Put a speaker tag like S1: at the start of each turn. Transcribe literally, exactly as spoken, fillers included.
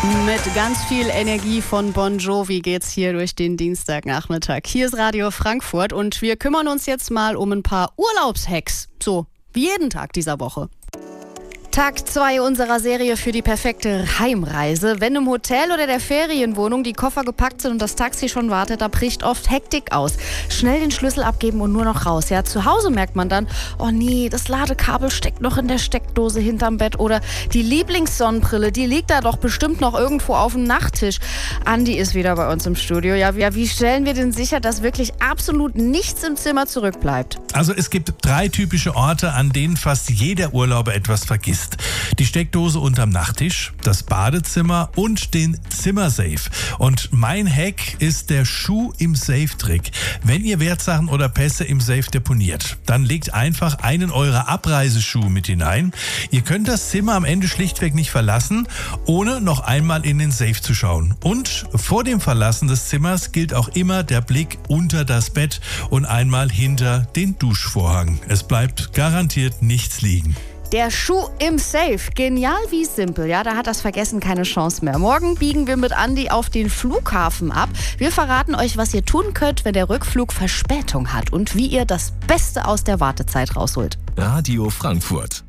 S1: Mit ganz viel Energie von Bon Jovi geht's hier durch den Dienstagnachmittag. Hier ist Radio Frankfurt und wir kümmern uns jetzt mal um ein paar Urlaubshacks. So, wie jeden Tag dieser Woche. Tag zwei unserer Serie für die perfekte Heimreise. Wenn im Hotel oder der Ferienwohnung die Koffer gepackt sind und das Taxi schon wartet, da bricht oft Hektik aus. Schnell den Schlüssel abgeben und nur noch raus. Ja, zu Hause merkt man dann, oh nee, das Ladekabel steckt noch in der Steckdose hinterm Bett oder die Lieblingssonnenbrille, die liegt da doch bestimmt noch irgendwo auf dem Nachttisch. Andi ist wieder bei uns im Studio. Ja, wie stellen wir denn sicher, dass wirklich absolut nichts im Zimmer zurückbleibt?
S2: Also es gibt drei typische Orte, an denen fast jeder Urlauber etwas vergisst. Die Steckdose unterm Nachttisch, das Badezimmer und den Zimmersafe. Und mein Hack ist der Schuh im Safe-Trick. Wenn ihr Wertsachen oder Pässe im Safe deponiert, dann legt einfach einen eurer Abreiseschuhe mit hinein. Ihr könnt das Zimmer am Ende schlichtweg nicht verlassen, ohne noch einmal in den Safe zu schauen. Und vor dem Verlassen des Zimmers gilt auch immer der Blick unter das Bett und einmal hinter den Duschvorhang. Es bleibt garantiert nichts liegen.
S1: Der Schuh im Safe. Genial wie simpel. Ja, da hat das Vergessen keine Chance mehr. Morgen biegen wir mit Andi auf den Flughafen ab. Wir verraten euch, was ihr tun könnt, wenn der Rückflug Verspätung hat und wie ihr das Beste aus der Wartezeit rausholt.
S3: Radio Frankfurt.